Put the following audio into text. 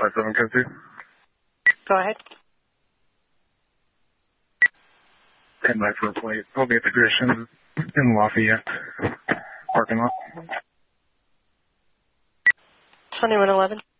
57 code 2. Go ahead. 10 by 4 plate. I'll be at the Grisham in Lafayette parking lot. 2111.